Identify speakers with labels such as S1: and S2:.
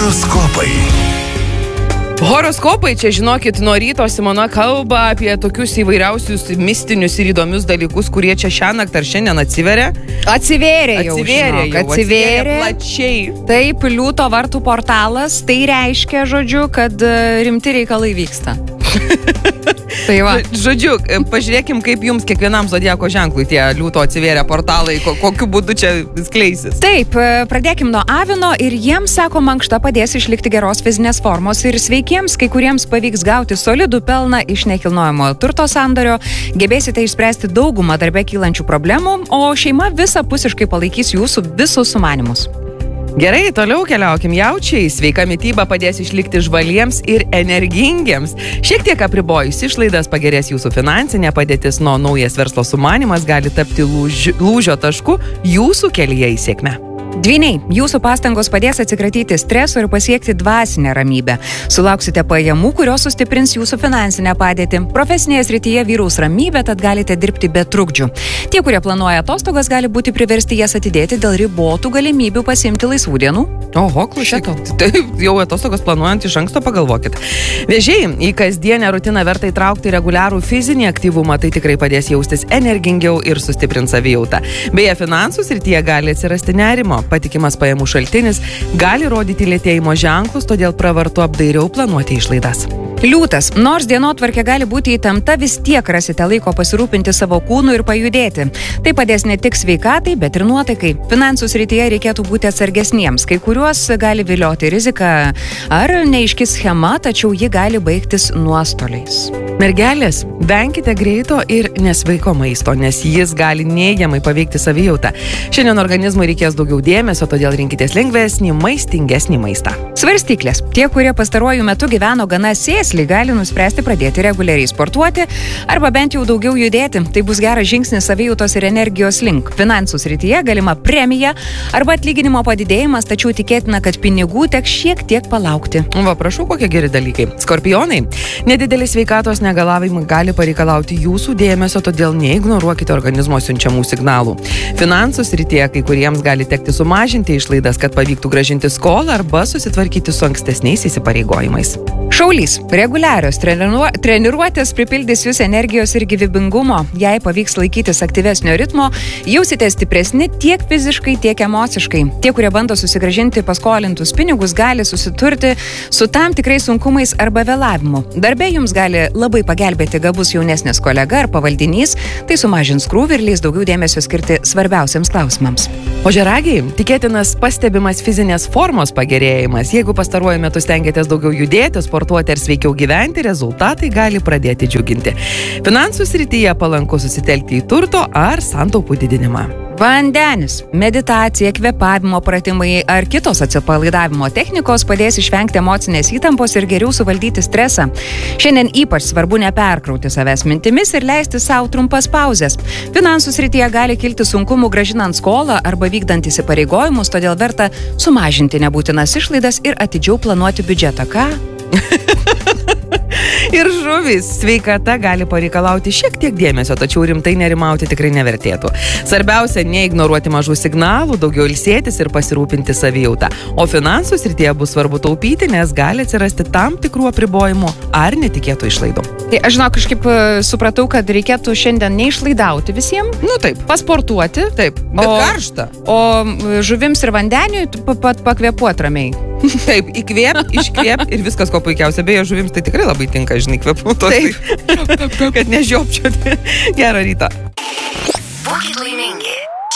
S1: Horoskopai.
S2: Horoskopai, čia žinokit, nuo ryto Simona kalba apie tokius įvairiausius mistinius ir įdomius dalykus, kurie čia šiąnakt ar šiandien atsiveria.
S3: Atsivėrė
S2: plačiai.
S3: Taip, Liūto vartų portalas, tai reiškia, žodžiu, kad rimti reikalai vyksta. Tai va.
S2: Žodžiu, pažiūrėkim, kaip jums kiekvienam zodiako ženklui tie Liūto atsivėrę portalai, kokiu būdu čia skleisis.
S3: Taip, pradėkim nuo Avino ir jiems, sako, mankšta padės išlikti geros fizinės formos ir sveikiems, kai kuriems pavyks gauti solidų pelną iš nekilnojamojo turto sandorio, gebėsite išspręsti daugumą darbe kylančių problemų, o šeima visapusiškai palaikys jūsų visus sumanymus.
S2: Gerai, toliau keliaukim. Jaučiai, sveika mityba padės išlikti žvaliems ir energingiems. Šiek tiek apribojus išlaidas pagerės jūsų finansinė padėtis, nuo naujas verslo sumanymas gali tapti lūžio tašku jūsų kelyje į sėkmę.
S3: Dvyniai, jūsų pastangos padės atsikratyti streso ir pasiekti dvasinę ramybę. Sulauksite pajamų, kurios sustiprins jūsų finansinę padėtį. Profesinėje srityje vyraus ramybė, tad galite dirbti be trukdžių. Tie, kurie planuoja atostogas, gali būti priversti jas atidėti dėl ribotų galimybių pasiimti laisvų dienų.
S2: Oho, klausykit. Taip, jau atostogas planuojant iš anksto pagalvokit. Vėžiai, į kasdienę rutiną verta įtraukti reguliarų fizinį aktyvumą, tai tikrai padės jaustis energingiau ir sustiprins savijautą. Beje, finansų srityje gali atsirasti nerimo. Patikimas pajamų šaltinis gali rodyti lėtėjimo ženklus, todėl pravartu apdairiau planuoti išlaidas.
S3: Liūtas, nors dienotvarkė gali būti įtempta, vis tiek rasite laiko pasirūpinti savo kūnu ir pajudėti. Tai padės ne tik sveikatai, bet ir nuotaikai. Finansų srityje reikėtų būti atsargesniems, kai kuriuos gali vilioti rizika ar neaiški schema, tačiau ji gali baigtis nuostoliais.
S2: Mergelės, venkite greito ir nesveiko maisto, nes jis gali neigiamai paveikti savijautą. Šiandien organizmui reikės daugiau dėmesio, todėl rinkitės lengvesnį, maistingesnį maistą.
S3: Svarstyklės. Tie, kurie pastaruoju metu gyveno gana sėsliai, gali nuspręsti pradėti reguliariai sportuoti arba bent jau daugiau judėti. Tai bus geras žingsnis savijautos ir energijos link. Finansų srityje galima premija arba atlyginimo padidėjimas, tačiau tikėtina, kad pinigų teks šiek tiek palaukti.
S2: Va, prašau, kokie geri dalykai. Skorpionai, nedidelis sveikatos negalavimai gali pareikalauti jūsų dėmesio, todėl neignoruokite organizmo siunčiamų signalų. Finansų srityje kai kuriems gali tekti sumažinti išlaidas, kad pavyktų grąžinti skolą arba susitvarkyti su ankstesniais įsipareigojimais.
S3: Šaulys, reguliarios treniruotės pripildys jūs energijos ir gyvybingumo. Jei pavyks laikytis aktyvesnio ritmo, jausite stipresni tiek fiziškai, tiek emociškai. Tie, kurie bando susigrąžinti paskolintus pinigus, gali susiturti su tam tikrais sunkumais arba vėlavimu. Darbe jums gali labai pagelbėti gabus jaunesnis kolega ar pavaldinys, tai sumažins krūvį ir leis daugiau dėmesio skirti svarbiausiams klausimams.
S2: Ožiaragiai, tikėtinas pastebimas fizinės formos pagerėjimas. Jeigu pastaruoju metu stengiatės daugiau judėti, sportuoti ar sveikiau gyventi, rezultatai gali pradėti džiuginti. Finansų srityje palanku susitelkti į turto ar santaupų didinimą.
S3: Vandenis, meditacija, kvėpavimo pratimai ar kitos atsipalaidavimo technikos padės išvengti emocinės įtampos ir geriau suvaldyti stresą. Šiandien ypač svarbu neperkrauti savęs mintimis ir leisti savo trumpas pauzes. Finansų srityje gali kilti sunkumų grąžinant skolą arba vykdant įsipareigojimus, todėl verta sumažinti nebūtinas išlaidas ir atidžiau planuoti biudžetą. Ką?
S2: Ir žuvys, sveikata gali pareikalauti šiek tiek dėmesio, tačiau rimtai nerimauti tikrai nevertėtų. Svarbiausia, neignoruoti mažų signalų, daugiau ilsėtis ir pasirūpinti savijautą. O finansų srityje bus svarbu taupyti, nes gali atsirasti tam tikrų apribojimų ar netikėtų išlaidų.
S3: Tai aš žinau, kažkaip supratau, kad reikėtų šiandien neišlaidauti visiems.
S2: Nu taip.
S3: Pasportuoti.
S2: Taip, bet karšta.
S3: O žuvims ir vandeniui pakvėpuoti ramiai.
S2: Taip, įkvėp, iškvėp ir viskas ko puikiausia. Beje, žuvims tai tikrai labai tinka, žinai, kvėpuotos. Taip. Kad nežiopčioti. Gerą rytą.